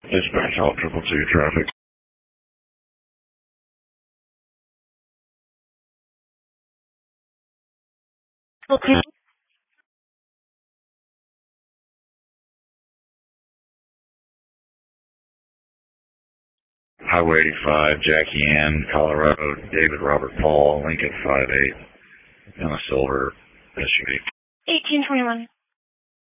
Dispatch all 222 traffic. Okay. Highway 85, Jackie Ann, Colorado, David Robert Paul, Lincoln 58, and a silver SUV. 1821.